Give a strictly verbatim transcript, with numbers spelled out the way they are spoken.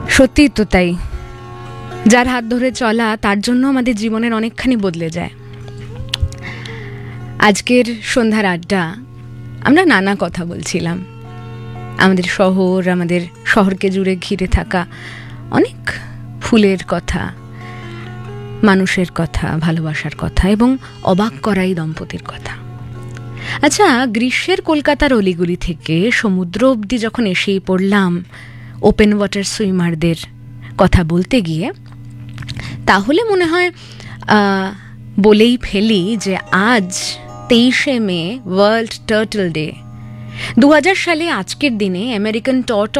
সত্যি তো তাই, যার হাত ধরে চলা তার জন্য আমাদের জীবনের অনেকখানি বদলে যায়। আজকের সন্ধ্যার আড্ডা আমরা নানা কথা বলছিলাম, আমাদের শহর, আমাদের শহরকে জুড়ে ঘিরে থাকা অনেক ফুলের কথা, মানুষের কথা, ভালোবাসার কথা এবং অবাক করা এই দম্পতির কথা। আচ্ছা, গ্রীষ্মের কলকাতার অলিগুলি থেকে সমুদ্র অবধি যখন এসেই পড়লাম ওপেন ওয়াটার সুইমারদের কথা বলতে গিয়ে, তাহলে মনে হয় বলেই ফেলি যে আজ তেইশে মে ওয়ার্ল্ড টার্টল ডে। দু হাজার সালে আজকের দিনে আমেরিকান টর্ট